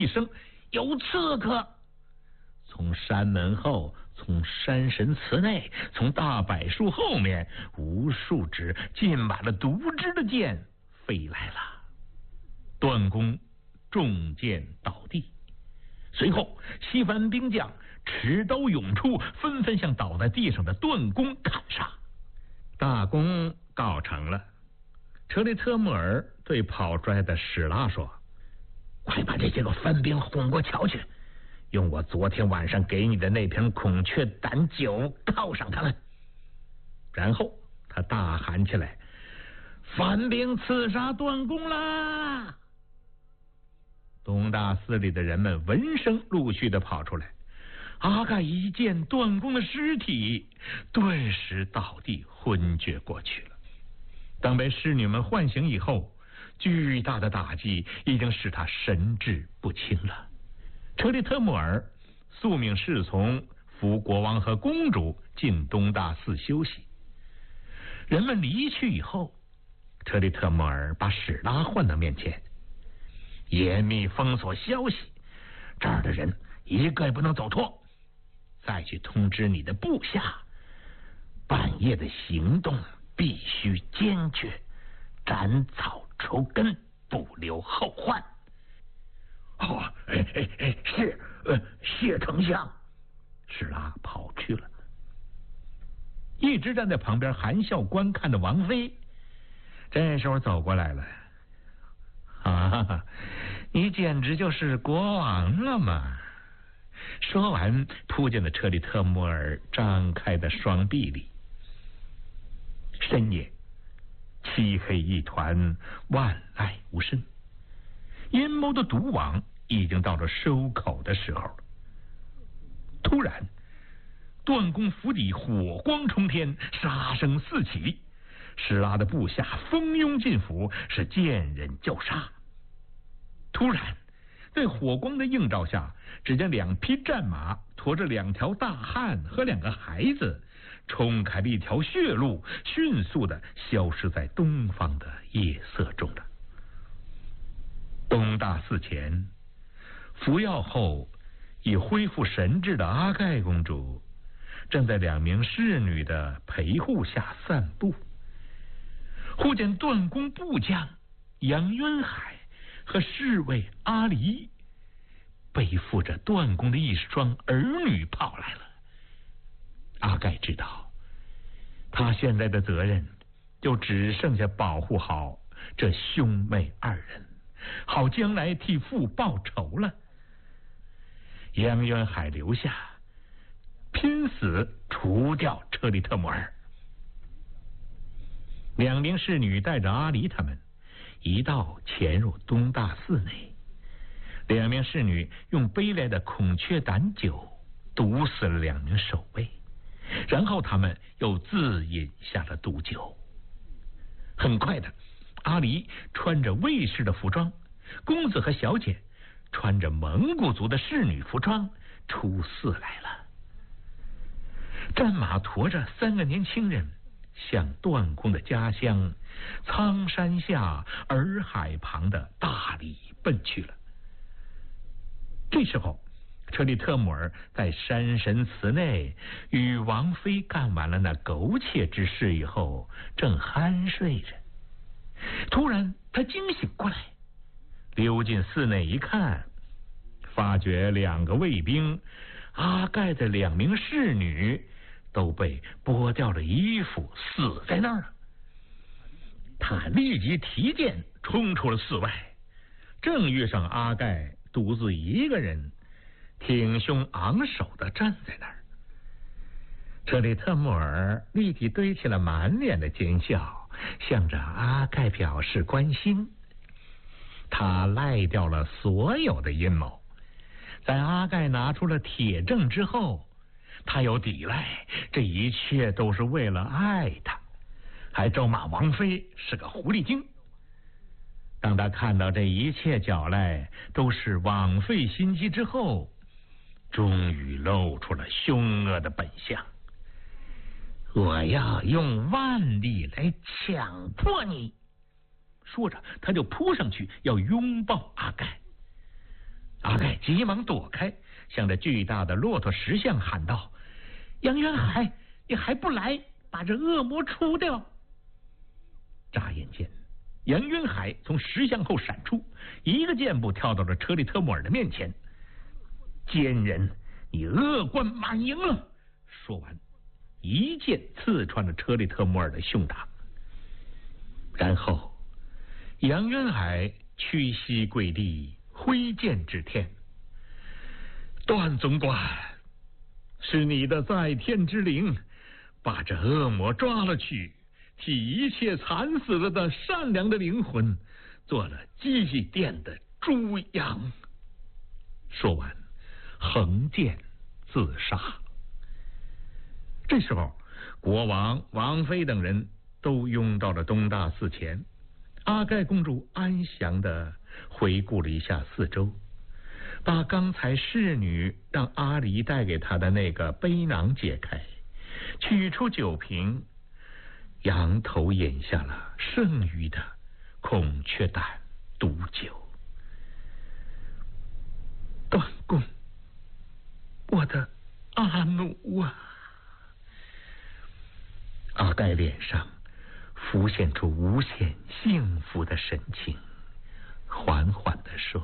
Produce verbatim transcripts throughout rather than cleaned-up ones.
一声，有刺客！从山门后，从山神祠内，从大柏树后面，无数支浸满了毒汁的箭飞来了。段公中箭倒地，随后西番兵将持刀涌出，纷纷向倒在地上的段公砍杀。大功告成了。车里特木尔对跑出来的史拉说：“快把这些个番兵哄过桥去，用我昨天晚上给你的那瓶孔雀胆酒犒赏他们。”然后他大喊起来：“番兵刺杀段公啦！”东大寺里的人们闻声陆续的跑出来。阿盖一见段公的尸体，顿时倒地昏厥过去了。当被侍女们唤醒以后，巨大的打击已经使他神志不清了。车里特木尔宿命侍从扶国王和公主进东大寺休息。人们离去以后，车里特木尔把史拉唤到面前，严密封锁消息，这儿的人一个也不能走脱。再去通知你的部下，半夜的行动必须坚决，斩草除根，不留后患。哦，哎哎哎，是，呃，谢丞相。史拉跑去了。一直站在旁边含笑观看的王妃，这时候走过来了。啊，你简直就是国王了嘛！说完，扑进了车里特木尔张开的双臂里。深夜，漆黑一团，万籁无声。阴谋的毒网已经到了收口的时候了。突然，段公府邸火光冲天，杀声四起，史拉的部下蜂拥进府，是见人就杀。突然，在火光的映照下，只见两匹战马驮着两条大汉和两个孩子，冲开了一条血路，迅速的消失在东方的夜色中了。东大寺前，服药后已恢复神智的阿盖公主正在两名侍女的陪护下散步。忽见段公部将杨渊海和侍卫阿离背负着段公的一双儿女跑来了。阿盖知道，他现在的责任就只剩下保护好这兄妹二人，好将来替父报仇了。杨渊海留下，拼死除掉车里特木尔。两名侍女带着阿离他们一道潜入东大寺内，两名侍女用背来的孔雀胆酒毒死了两名守卫，然后他们又自饮下了毒酒。很快的，阿离穿着卫士的服装，公子和小姐穿着蒙古族的侍女服装出寺来了。战马驮着三个年轻人向段公的家乡苍山下洱海旁的大理奔去了。这时候，车里特木尔在山神祠内与王妃干完了那苟且之事以后，正酣睡着。突然他惊醒过来，溜进寺内一看，发觉两个卫兵阿盖的两名侍女都被剥掉了衣服，死在那儿了。他立即提剑冲出了寺外，正遇上阿盖独自一个人挺胸昂首的站在那儿。这里特木尔立即堆起了满脸的奸笑，向着阿盖表示关心。他赖掉了所有的阴谋，在阿盖拿出了铁证之后，他有抵赖，这一切都是为了爱他，还咒骂王妃是个狐狸精。当他看到这一切狡赖都是枉费心机之后，终于露出了凶恶的本相。我要用万力来强迫你！说着，他就扑上去要拥抱阿盖。 阿盖急忙躲开，向着巨大的骆驼石像喊道：“杨元海，你还不来把这恶魔除掉？”眨眼间，杨元海从石像后闪出，一个箭步跳到了车里特木尔的面前。奸人，你恶贯满盈了！说完，一剑刺穿了车里特木尔的胸膛。然后，杨元海屈膝跪地，挥剑指天：“段总管，是你的在天之灵，把这恶魔抓了去，替一切惨死了的善良的灵魂做了祭奠的猪羊。”说完，横剑自杀。这时候，国王、王妃等人都拥到了东大寺前。阿盖公主安详地回顾了一下四周，把刚才侍女让阿离带给她的那个背囊解开，取出酒瓶，仰头饮下了剩余的孔雀胆毒酒。段公，我的阿奴啊！阿盖脸上浮现出无限幸福的神情，缓缓地说：“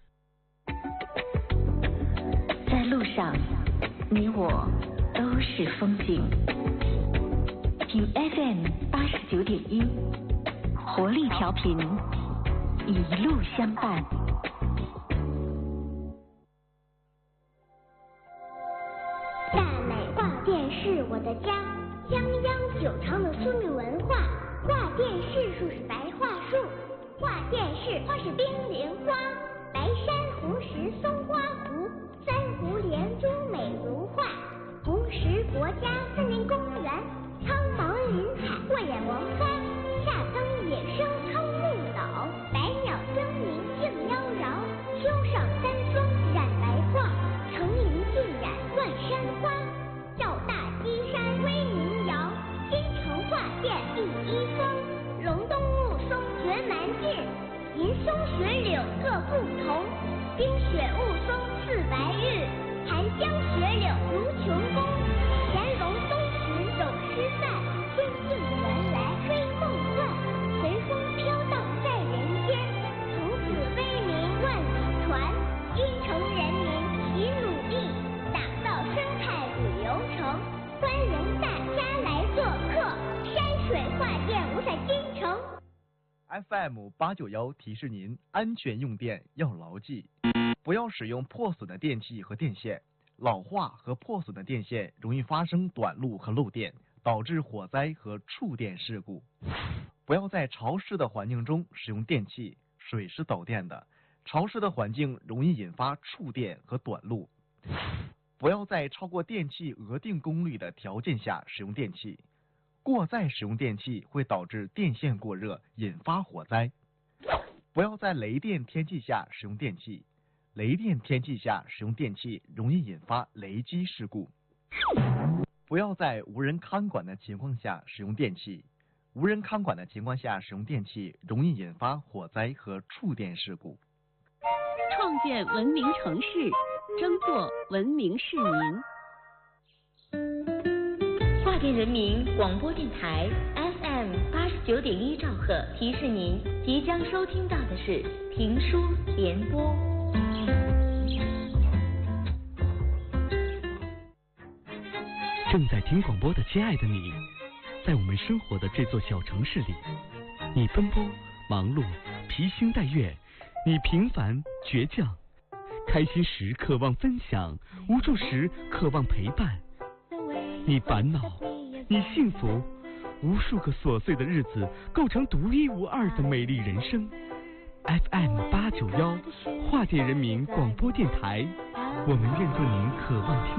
在路上，你我都是风景。听 F M 八十九点一，活力调频，一路相伴。” 大美画店是我的家，泱泱久长的苏密文化。画店是树是白桦树，画店是花是冰莲花，白山红石松花湖，三湖连珠美如画。红石国家森林公园，苍茫林海过眼王发，夏灯野生超木岛，百鸟争鸣竞妖娆，秋上三峰染白桦，成林尽染万山花，赵大基山威名扬，京城画店第一峰，隆冬雾凇绝蛮劲，银松雪柳各不同，冰雪雾凇似白日，寒江雪柳如琼宫，乾隆东巡有诗范，春镜原来追梦幻，随风飘荡在人间，从此威名万里传，京城人民齐努力，打造生态旅游城，欢迎大家来做客，山水画店无在京城。 F M 八九幺提示您：安全用电要牢记，不要使用破损的电器和电线。老化和破损的电线容易发生短路和漏电，导致火灾和触电事故。不要在潮湿的环境中使用电器，水是导电的，潮湿的环境容易引发触电和短路。不要在超过电器额定功率的条件下使用电器，过载使用电器会导致电线过热，引发火灾。不要在雷电天气下使用电器，雷电天气下使用电器容易引发雷击事故。不要在无人看管的情况下使用电器，无人看管的情况下使用电器容易引发火灾和触电事故。 创建文明城市，争做文明市民。 华电人民广播电台 F M 八十九点一兆赫提示您，即将收听到的是评书联播。 正在听广播的亲爱的你，在我们生活的这座小城市里，你奔波忙碌，披星戴月，你平凡倔强，开心时渴望分享，无助时渴望陪伴。你烦恼，你幸福，无数个琐碎的日子构成独一无二的美丽人生。F M 八九幺，华电人民广播电台，我们愿做您渴望听